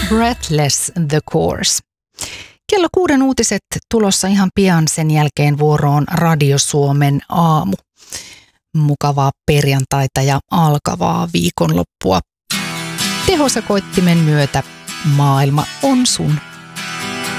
Breathless the Course. Kello 6 uutiset tulossa ihan pian, sen jälkeen vuoroon Radio Suomen aamu. Mukavaa perjantaita ja alkavaa viikonloppua. Tehosakoittimen myötä maailma on sun.